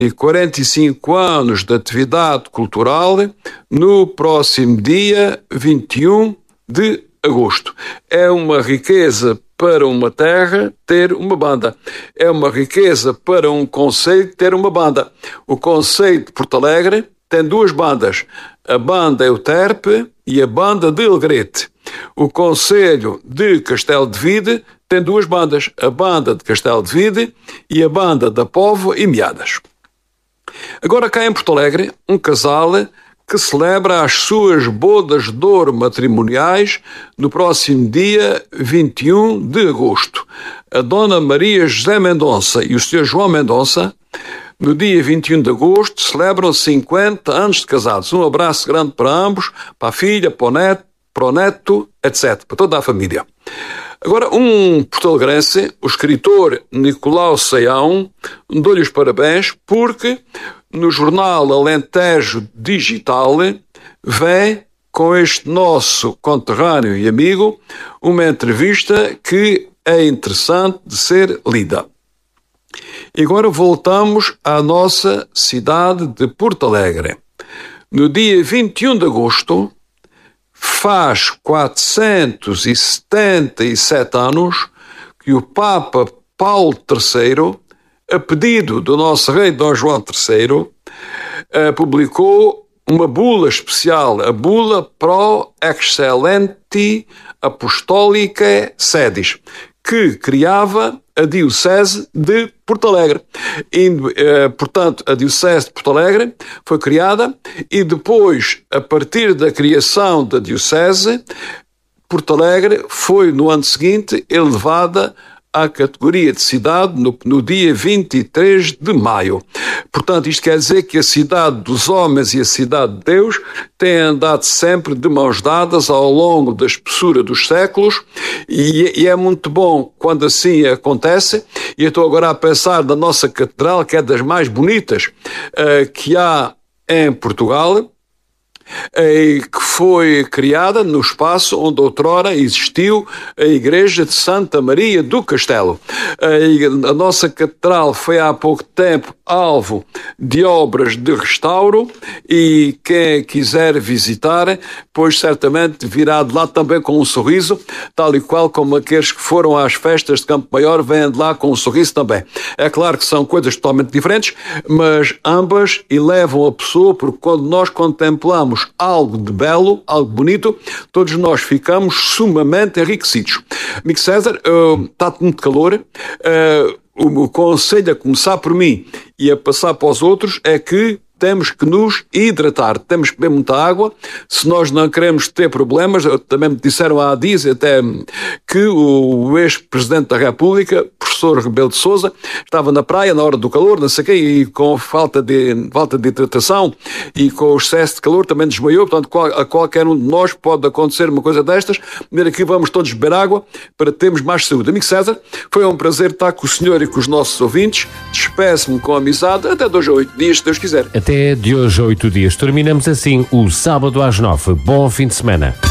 45 anos de atividade cultural no próximo dia 21 de agosto. É uma riqueza para uma terra ter uma banda. É uma riqueza para um concelho ter uma banda. O concelho de Porto Alegre tem duas bandas. A banda Euterpe e a banda de Alegrete. O concelho de Castelo de Vide tem duas bandas. A banda de Castelo de Vide e a banda da Póvoa e Meadas. Agora cá em Porto Alegre, um casal que celebra as suas bodas de ouro matrimoniais no próximo dia 21 de agosto. A Dona Maria José Mendonça e o Sr. João Mendonça, no dia 21 de agosto, celebram 50 anos de casados. Um abraço grande para ambos, para a filha, para o neto, etc., para toda a família. Agora, um porto-alegrense, o escritor Nicolau Saião, dou-lhe os parabéns porque no jornal Alentejo Digital vem com este nosso conterrâneo e amigo uma entrevista que é interessante de ser lida. E agora voltamos à nossa cidade de Porto Alegre. No dia 21 de agosto, faz 477 anos que o Papa Paulo III, a pedido do nosso rei Dom João III, publicou uma bula especial, a bula Pro Excellenti Apostolicae Sedis, que criava a Diocese de Porto Alegre. Portanto, a Diocese de Porto Alegre foi criada e depois, a partir da criação da Diocese, Porto Alegre foi, no ano seguinte, elevada à categoria de cidade no dia 23 de maio. Portanto, isto quer dizer que a cidade dos homens e a cidade de Deus têm andado sempre de mãos dadas ao longo da espessura dos séculos e é muito bom quando assim acontece. E eu estou agora a pensar na nossa catedral, que é das mais bonitas que há em Portugal, que foi criada no espaço onde outrora existiu a Igreja de Santa Maria do Castelo. A nossa catedral foi há pouco tempo alvo de obras de restauro e quem quiser visitar, pois certamente virá de lá também com um sorriso, tal e qual como aqueles que foram às festas de Campo Maior vêm de lá com um sorriso também. É claro que são coisas totalmente diferentes, mas ambas elevam a pessoa, porque quando nós contemplamos algo de belo, algo bonito, todos nós ficamos sumamente enriquecidos. Amigo César, está muito calor. O conselho a começar por mim e a passar para os outros é que temos que nos hidratar, temos que beber muita água, se nós não queremos ter problemas. Também me disseram há dias até que o ex-presidente da República, professor Rebelo de Sousa, estava na praia na hora do calor, não sei o quê, e com falta de hidratação e com o excesso de calor também desmaiou. Portanto, a qualquer um de nós pode acontecer uma coisa destas. Primeiro aqui vamos todos beber água para termos mais saúde. Amigo César, foi um prazer estar com o senhor e com os nossos ouvintes. Despeço-me com amizade até 2 a 8 dias, se Deus quiser. Até de hoje a 8 dias. Terminamos assim o sábado às 9. Bom fim de semana.